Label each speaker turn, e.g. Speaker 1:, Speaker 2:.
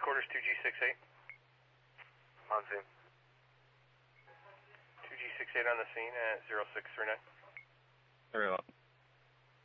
Speaker 1: headquarters 2G68.
Speaker 2: On scene.
Speaker 1: 2G68 on the scene at 0639.
Speaker 3: Very well.